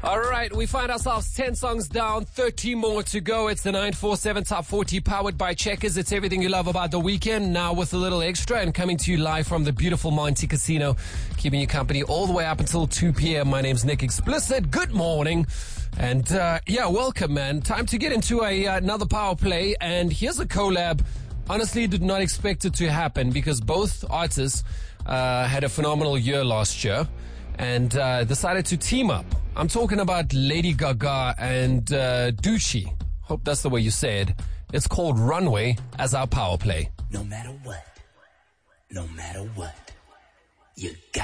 All right, we find ourselves 10 songs down, 30 more to go. It's the 947 Top 40 powered by Checkers. It's everything you love about the weekend, now with a little extra, and coming to you live from the beautiful Monte Casino, keeping you company all the way up until 2 p.m. My name's Nick Explicit. Good morning. And welcome, man. Time to get into another power play. And here's a collab. Honestly, did not expect it to happen because both artists had a phenomenal year last year and decided to team up. I'm talking about Lady Gaga and Doechii. Hope that's the way you say it. It's called Runway as our power play. No matter what, you got